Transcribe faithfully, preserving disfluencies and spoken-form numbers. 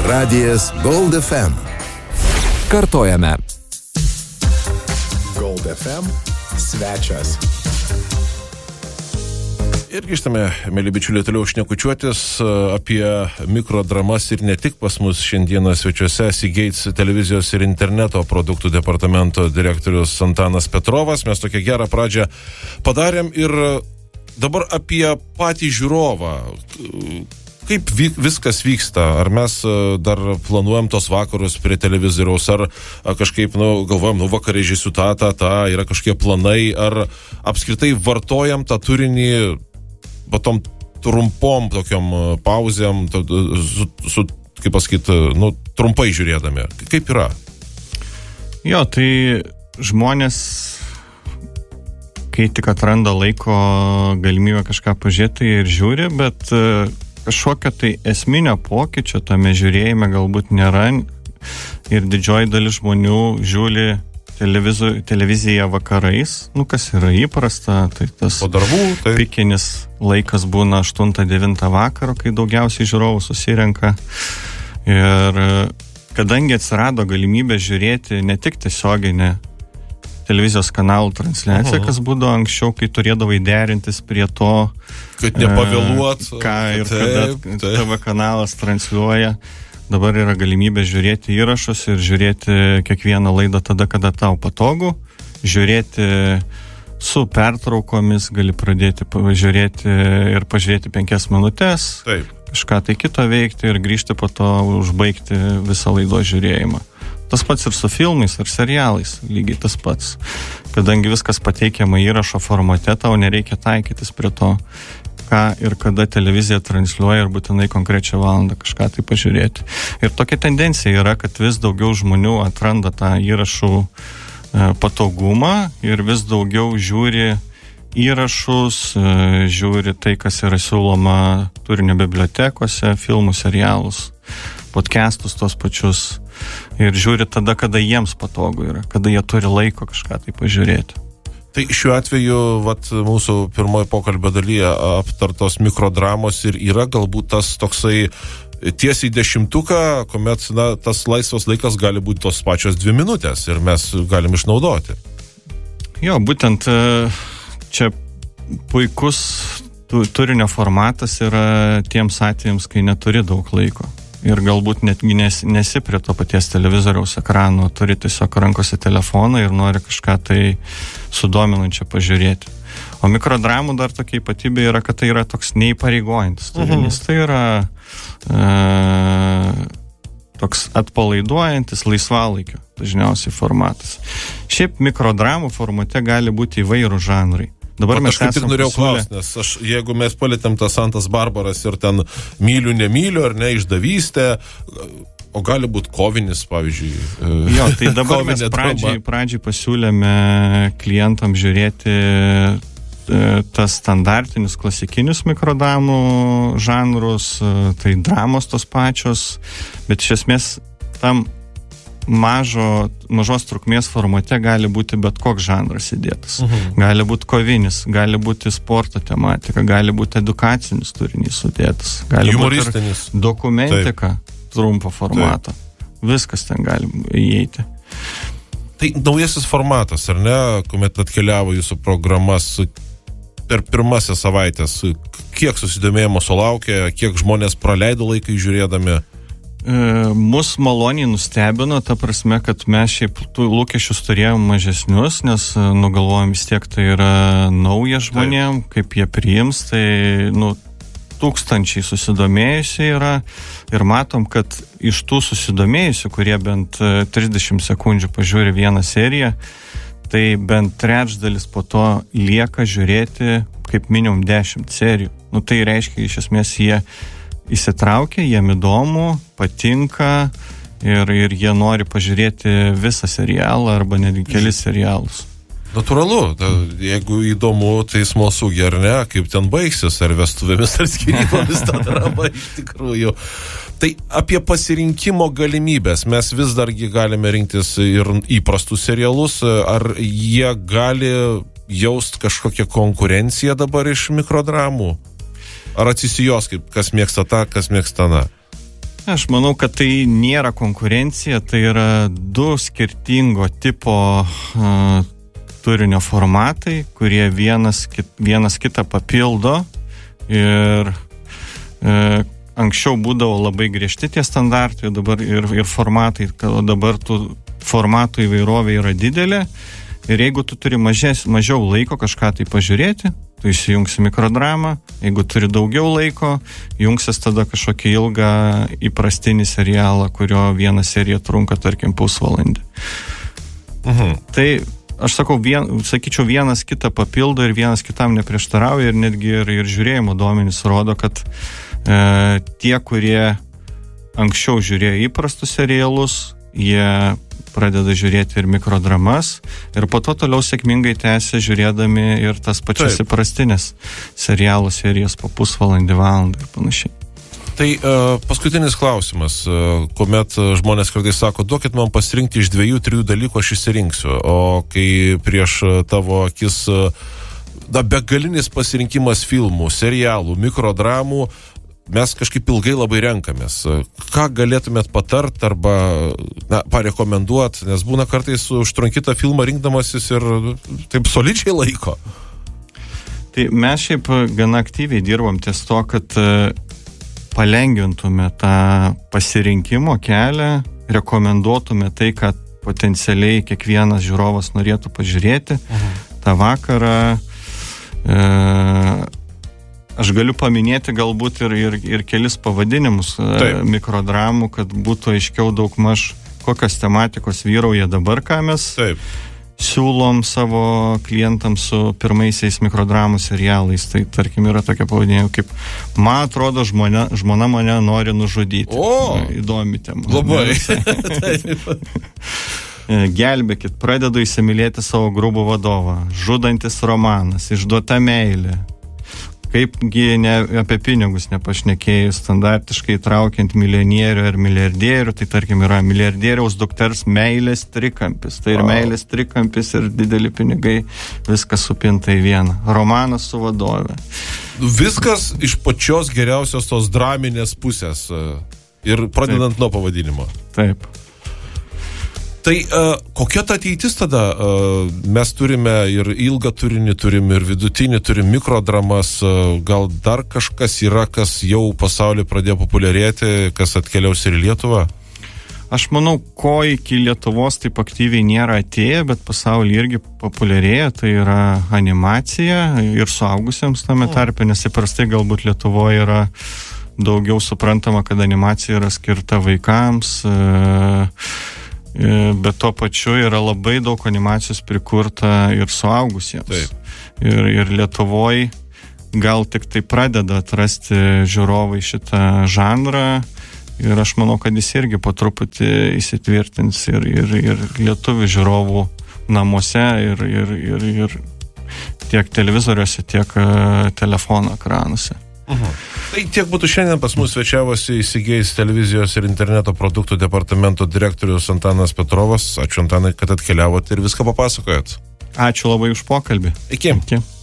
Radijas Gold F M. Kartojame. Gold F M svečias. Ir grįžtame, mėly bičiuliai, toliau šnekučiuotis apie mikrodramas ir ne tik pas mus šiandieną svečiuose Seagates televizijos ir interneto produktų departamento direktorius Antanas Petrovas. Mes tokią gerą pradžią padarėm ir dabar apie patį žiūrovą. Kaip vyk, viskas vyksta? Ar mes dar planuojam tos vakarus prie televizoriaus, ar kažkaip, nu, galvojam, nu, vakariai žiūrėsiu tą, tą, tą, yra kažkokie planai, ar apskritai vartojam tą turinį po tom trumpom tokiom pauzėm, su, su kaip pasakyti, nu, trumpai žiūrėdami. Kaip yra? Jo, tai žmonės, kai tik atranda laiko galimybę kažką pažiūrėti ir žiūri, bet kažkokio tai esminio pokyčio tame žiūrėjime galbūt nėra ir didžioji dalis žmonių žiūri televiziją vakarais, nu kas yra įprasta, tai tas po darbų, tai pikinis laikas būna aštuntą devintą vakaro, kai daugiausiai žiūrovų susirenka. Ir kadangi atsirado galimybė žiūrėti ne tik tiesioginę televizijos kanalų transliaciją, uh-huh. kas būdavo anksčiau, kai turėdavai derintis prie to, kad nepavėluot, e, ką ir taip, kada taip. T V kanalas transliuoja. Dabar yra galimybė žiūrėti įrašus ir žiūrėti kiekvieną laidą tada, kada tau patogu. Žiūrėti su pertraukomis, gali pradėti žiūrėti ir pažiūrėti penkias minutės. Taip. Kažką tai kito veikti ir grįžti po to užbaigti visą laidos žiūrėjimą. Tas pats ir su filmais ar serialais, lygiai tas pats. Kadangi viskas pateikiama įrašo formate, tau nereikia taikytis prie to, ką ir kada televizija transliuoja ir būtinai konkrečią valandą kažką tai pažiūrėti. Ir tokia tendencija yra, kad vis daugiau žmonių atranda tą įrašų patogumą ir vis daugiau žiūri įrašus, žiūri tai, kas yra siūloma turinio bibliotekose, filmų, serialus, podcastus tos pačius. Ir žiūri tada, kada jiems patogu yra, kada jie turi laiko kažką tai pažiūrėti. Tai šiuo atveju, vat, mūsų pirmojo pokalbio dalyje aptartos mikrodramos ir yra galbūt tas toksai tiesiai dešimtuką, kuomet, na, tas laisvas laikas gali būti tos pačios dvi minutės ir mes galim išnaudoti. Jo, būtent čia puikus turinio formatas yra tiems atvejams, kai neturi daug laiko. Ir galbūt netgi nes, nesi prie to paties televizoriaus ekrano, turi tiesiog rankose telefoną ir nori kažką tai sudominančio pažiūrėti. O mikrodramų dar tokia ypatybė yra, kad tai yra toks neįpareigojantis turinys. Uh-huh. Tai yra e, toks atpalaiduojantis laisvalaikio dažniausiai formatas. Šiaip mikrodramų formate gali būti įvairūs žanrai. Dabar o mes aš kaip tik norėjau pasiūlę... klausti, nes aš, jeigu mes palėtėm tą Santas Barbaras ir ten myliu, nemyliu, ar ne, išdavystę, o gali būti kovinis, pavyzdžiui. Jo, tai dabar mes pradžiai, pradžiai pasiūlėme klientam žiūrėti tas standartinius klasikinius mikrodramų žanrus, tai dramos tos pačios, bet iš esmės tam mažo, mažos trukmės formate gali būti bet koks žanras įdėtas. Uh-huh. Gali būti kovinis, gali būti sporto tematika, gali būti edukacinis turinys sudėtas, gali būti dokumentika. Taip. Trumpo formato. Taip. Viskas ten gali įeiti. Tai naujasis formatas, ar ne, kuomet atkeliavo jūsų programas per pirmasias savaitės, kiek susidomėjimo sulaukė, kiek žmonės praleido laiką žiūrėdami? Mus maloniai nustebino, ta prasme, kad mes šiaip tų lūkesčius turėjom mažesnius, nes nugalvojom vis tiek tai yra nauja žmonėm, taip. Kaip jie priims, tai nu, tūkstančiai susidomėjusiai yra ir matom, kad iš tų susidomėjusių, kurie bent trisdešimt sekundžių pažiūri vieną seriją, tai bent trečdalis po to lieka žiūrėti kaip minimum dešimt serijų. Nu, tai reiškia, iš esmės jie įsitraukia, jiem įdomu, patinka ir, ir jie nori pažiūrėti visą serialą arba netgi kelis serialus. Natūralu, ta, jeigu įdomu, tai smalsu, ar ne, kaip ten baigsis, ar vestuvėmis, ar skyrybomis ta drama iš tikrųjų. Tai apie pasirinkimo galimybės mes vis dargi galime rinktis ir įprastus serialus, ar jie gali jaust kažkokią konkurenciją dabar iš mikrodramų? Ar atsisijos, kaip kas mėgsta tą, kas mėgsta na? Aš manau, kad tai nėra konkurencija, tai yra du skirtingo tipo uh, turinio formatai, kurie vienas, kit, vienas kitą papildo ir uh, anksčiau būdavo labai griežti tie standartai, dabar ir, ir formatai, o dabar tų formatų įvairovė yra didelė ir jeigu tu turi mažes, mažiau laiko kažką tai pažiūrėti, tu įsijungsi mikrodramą, jeigu turi daugiau laiko, jungsis tada kažkokį ilgą įprastinį serialą, kurio viena serija trunka, tarkim, pusvalandį. Mhm. Tai aš sakau, vien, sakyčiau, vienas kitą papildo ir vienas kitam neprieštarauja ir netgi ir, ir žiūrėjimo duomenys rodo, kad e, tie, kurie anksčiau žiūrėjo įprastus serialus, jie pradeda žiūrėti ir mikrodramas ir po to toliau sėkmingai tęsia žiūrėdami ir tas pačias Taip. įprastinės serialų serijas po pusvalandį, valandą ir panašiai. Tai uh, paskutinis klausimas, uh, kuomet uh, žmonės kartais sako, duokit man pasirinkti iš dviejų, trijų dalykų, aš išsirinksiu, o kai prieš uh, tavo akis uh, da, begalinis pasirinkimas filmų, serialų, mikrodramų, mes kažkaip ilgai labai renkamės. Ką galėtumėt patart arba na, parekomenduot, nes būna kartais užtrunkitą filmą rinkdamasis ir taip solidžiai laiko. Tai mes šiaip gana aktyviai dirbam ties to, kad palengvintume tą pasirinkimo kelią, rekomenduotume tai, kad potencialiai kiekvienas žiūrovas norėtų pažiūrėti mhm. tą vakarą. E, Aš galiu paminėti galbūt ir, ir, ir kelis pavadinimus Taip. mikrodramų, kad būtų aiškiau daugmaž kokios tematikos vyrauja dabar, ką mes Taip. siūlom savo klientams su pirmaisiais mikrodramų serialais. Tai tarkim yra tokia pavadinimai kaip man atrodo žmona, žmona mane nori nužudyti. O, įdomi tema. Labai. Gelbėkit, pradedu įsimylėti savo grubų vadovą. Žudantis romanas, išduota meilė. Kaipgi ne, apie pinigus nepašnekėjus, standartiškai traukiant milijonierių ar milijardierių, tai tarkim yra milijardieriaus dukters meilės trikampis. Tai ir meilės trikampis ir dideli pinigai, viskas supinta į vieną. Romanas su vadove. Viskas iš pačios geriausios tos draminės pusės ir pradedant Taip. nuo pavadinimo. Taip. Tai uh, kokia ta ateitis tada? Uh, mes turime ir ilgą turinį, turim ir vidutinį, turim mikrodramas, uh, gal dar kažkas yra, kas jau pasaulyje pradėjo populiarėti, kas atkeliaus ir į Lietuvą? Aš manau, ko iki Lietuvos taip aktyviai nėra atėję, bet pasaulyje irgi populiarėja, tai yra animacija ir suaugusiems tame tarpe, nes įprastai galbūt Lietuvoje yra daugiau suprantama, kad animacija yra skirta vaikams, uh, bet tuo pačiu yra labai daug animacijos prikurta ir suaugusiems. Taip. Ir, ir Lietuvoj gal tik tai pradeda atrasti žiūrovai šitą žanrą ir aš manau, kad jis irgi po truputį įsitvirtins ir, ir, ir lietuvių žiūrovų namuose ir, ir, ir, ir tiek televizoriuose, tiek uh, telefono ekranuose. Mhm. Tai tiek būtų šiandien pas mus svečiavosi įsigėjęs televizijos ir interneto produktų departamento direktorius Antanas Petrovas. Ačiū, Antanai, kad atkeliavot ir viską papasakojot. Ačiū labai už pokalbį. Iki. Iki.